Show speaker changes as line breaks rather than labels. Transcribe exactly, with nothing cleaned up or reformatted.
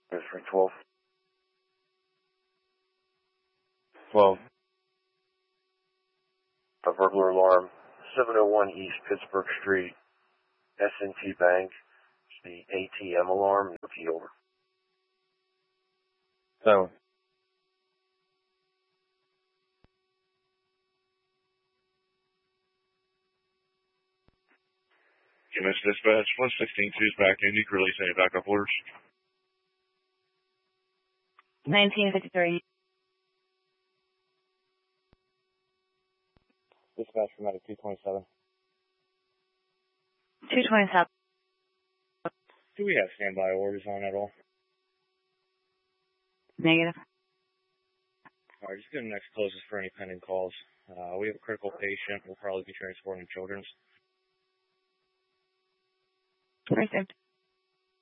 District twelve.
twelve.
A burglar alarm, seven oh one East Pittsburgh Street, S and T Bank. It's the A T M alarm. Repeat over.
seven.
G M S Dispatch, one sixteen two is back in. You can release any backup orders.
nineteen fifty-three.
Dispatch from medic two twenty-seven.
two twenty-seven.
Do we have standby orders on at all?
Negative.
Alright, just get the next closest for any pending calls. Uh, we have a critical patient. We'll probably be transporting children's.
Received.